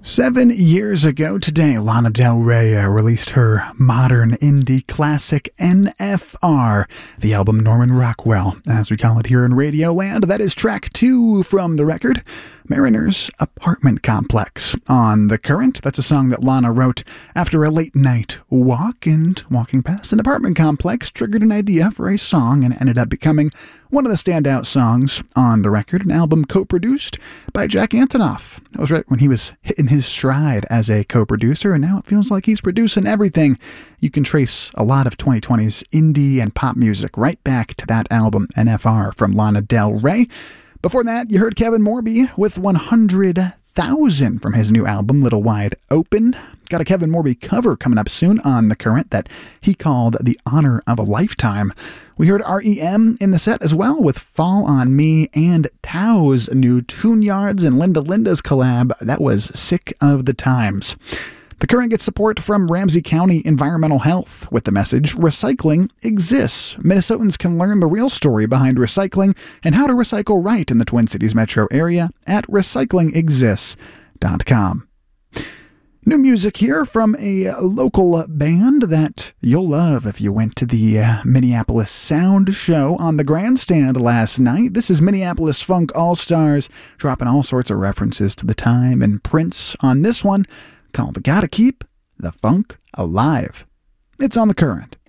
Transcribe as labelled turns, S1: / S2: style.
S1: 7 years ago today, Lana Del Rey released her modern indie classic NFR, the album Norman Rockwell, as we call it here in Radioland. That is track 2 from the record, Mariner's Apartment Complex. On The Current, that's a song that Lana wrote after a late night walk, and walking past an apartment complex triggered an idea for a song and ended up becoming one of the standout songs on the record, an album co-produced by Jack Antonoff. That was right when he was hitting his stride as a co-producer, and now it feels like he's producing everything. You can trace a lot of 2020's indie and pop music right back to that album, NFR, from Lana Del Rey. Before that, you heard Kevin Morby with 100,000 from his new album, Little Wide Open. Got a Kevin Morby cover coming up soon on The Current that he called The Honor of a Lifetime. We heard R.E.M. in the set as well with Fall on Me, and Tao's new Tune Yards and Linda Linda's collab. That was Sick of the Times. The Current gets support from Ramsey County Environmental Health with the message, recycling exists. Minnesotans can learn the real story behind recycling and how to recycle right in the Twin Cities metro area at recyclingexists.com. New music here from a local band that you'll love if you went to the Minneapolis Sound Show on the Grandstand last night. This is Minneapolis Funk All-Stars, dropping all sorts of references to the time and Prince on this one, called Gotta Keep the Funk Alive. It's on The Current.